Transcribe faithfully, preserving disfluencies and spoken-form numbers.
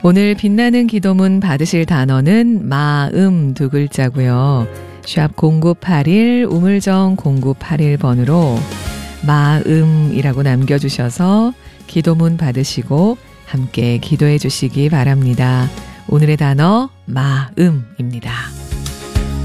오늘 빛나는 기도문 받으실 단어는 마음 두 글자고요. 샵 공구팔일 우물정 공구팔일 번으로 마음이라고 남겨주셔서 기도문 받으시고 함께 기도해 주시기 바랍니다. 오늘의 단어 마음입니다.